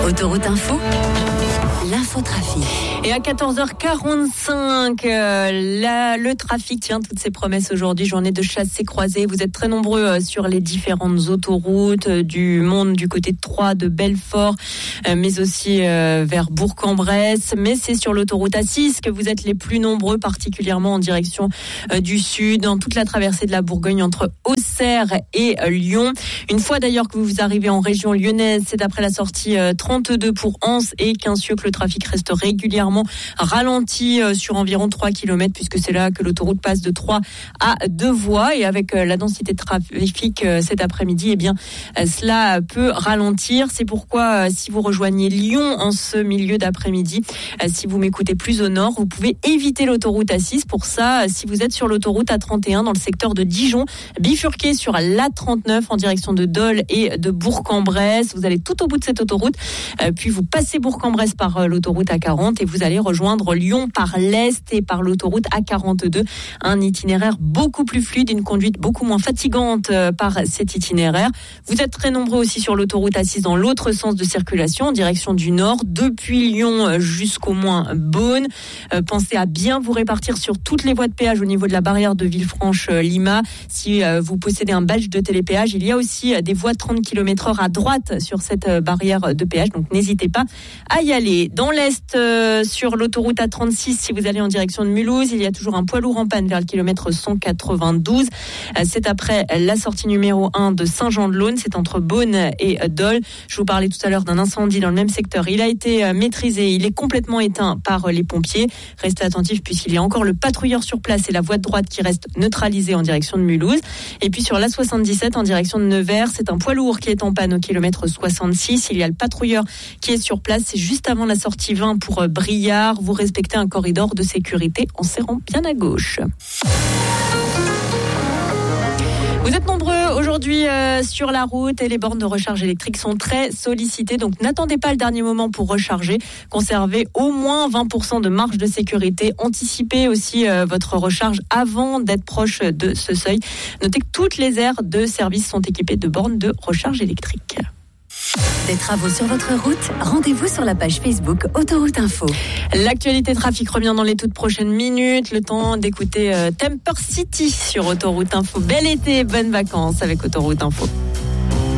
Autoroute Info, l'infotrafic. Et à 14h45, le trafic tient toutes ses promesses aujourd'hui. Journée de chasse et croisée. Vous êtes très nombreux sur les différentes autoroutes du monde, du côté de Troyes, de Belfort, mais aussi vers Bourg-en-Bresse. Mais c'est sur l'autoroute A6 que vous êtes les plus nombreux, particulièrement en direction du sud, dans toute la traversée de la Bourgogne entre Auxerre et Lyon. Une fois d'ailleurs que vous arrivez en région lyonnaise, c'est après la sortie 32 pour Anse et Quincieux que le trafic reste régulièrement ralenti sur environ 3 km, puisque c'est là que l'autoroute passe de 3 à 2 voies. Et avec la densité de trafic cet après-midi, eh bien, cela peut ralentir. C'est pourquoi, si vous rejoignez Lyon en ce milieu d'après-midi, si vous m'écoutez plus au nord, vous pouvez éviter l'autoroute A6. Pour ça, si vous êtes sur l'autoroute A31 dans le secteur de Dijon, bifurquez sur l'A39 en direction de Dole et de Bourg-en-Bresse. Vous allez tout au bout de cette autoroute, puis vous passez Bourg-en-Bresse par l'autoroute A40 et vous allez rejoindre Lyon par l'est et par l'autoroute A42. Un itinéraire beaucoup plus fluide, une conduite beaucoup moins fatigante par cet itinéraire. Vous êtes très nombreux aussi sur l'autoroute A6 dans l'autre sens de circulation, en direction du nord, depuis Lyon jusqu'au moins Beaune. Pensez à bien vous répartir sur toutes les voies de péage au niveau de la barrière de Villefranche-Lima. Si vous possédez un badge de télépéage, il y a aussi des voies de 30 km/h à droite sur cette barrière de péage, donc n'hésitez pas à y aller. Dans l'est, sur l'autoroute A36, si vous allez en direction de Mulhouse, il y a toujours un poids lourd en panne vers le kilomètre 192. C'est après la sortie numéro 1 de Saint-Jean-de-Laune, c'est entre Beaune et Dole. Je vous parlais tout à l'heure d'un incendie dans le même secteur. Il a été maîtrisé, il est complètement éteint par les pompiers. Restez attentifs puisqu'il y a encore le patrouilleur sur place et la voie de droite qui reste neutralisée en direction de Mulhouse. Et puis sur l'A77 en direction de Nevers, c'est un poids lourd qui est en panne au kilomètre 66. Il y a le patrouilleur qui est sur place, c'est juste avant la sortie 20 pour Briard. Vous respectez un corridor de sécurité en serrant bien à gauche. Vous êtes nombreux aujourd'hui sur la route et les bornes de recharge électrique sont très sollicitées. Donc n'attendez pas le dernier moment pour recharger. Conservez au moins 20% de marge de sécurité. Anticipez aussi votre recharge avant d'être proche de ce seuil. Notez que toutes les aires de service sont équipées de bornes de recharge électrique. Des travaux sur votre route, rendez-vous sur la page Facebook Autoroute Info. L'actualité trafic revient dans les toutes prochaines minutes. Le temps d'écouter Temper City sur Autoroute Info. Bel été, bonnes vacances avec Autoroute Info.